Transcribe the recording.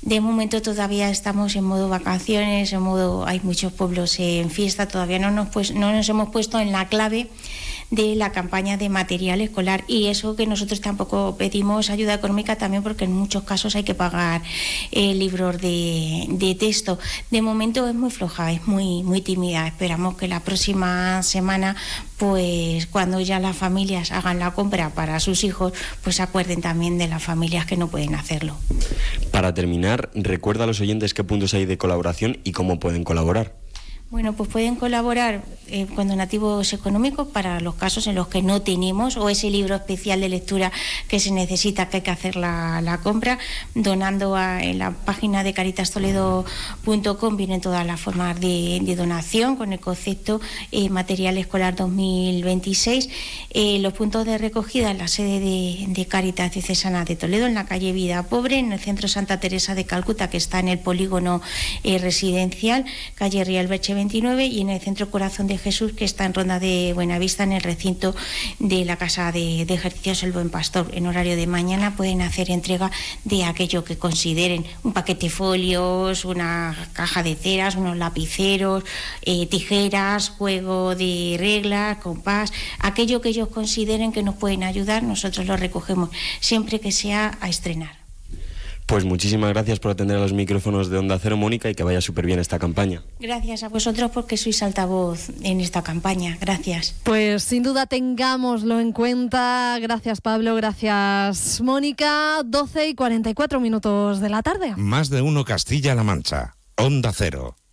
De momento todavía estamos en modo vacaciones, hay muchos pueblos en fiesta, todavía no nos hemos puesto en la clave de la campaña de material escolar, y eso que nosotros tampoco pedimos ayuda económica también porque en muchos casos hay que pagar libros de texto. De momento es muy floja, es muy tímida. Esperamos que la próxima semana, pues cuando ya las familias hagan la compra para sus hijos, pues se acuerden también de las familias que no pueden hacerlo. Para terminar, recuerda a los oyentes qué puntos hay de colaboración y cómo pueden colaborar. Bueno, pues pueden colaborar con donativos económicos para los casos en los que no tenemos, o ese libro especial de lectura que se necesita, que hay que hacer la compra, donando en la página de caritastoledo.com vienen todas las formas de donación con el concepto material escolar 2026. Los puntos de recogida en la sede de Cáritas Diocesana de Toledo, en la calle Vida Pobre, en el centro Santa Teresa de Calcuta, que está en el polígono residencial, calle Rialberche 29, y en el centro Corazón de Jesús, que está en Ronda de Buenavista, en el recinto de la Casa de Ejercicios El Buen Pastor. En horario de mañana pueden hacer entrega de aquello que consideren: un paquete de folios, una caja de ceras, unos lapiceros, tijeras, juego de reglas, compás, aquello que ellos consideren que nos pueden ayudar. Nosotros lo recogemos siempre que sea a estrenar. Pues muchísimas gracias por atender a los micrófonos de Onda Cero, Mónica, y que vaya súper bien esta campaña. Gracias a vosotros porque sois altavoz en esta campaña. Gracias. Pues sin duda tengámoslo en cuenta. Gracias, Pablo. Gracias, Mónica. 12:44 de la tarde. Más de uno Castilla-La Mancha. Onda Cero.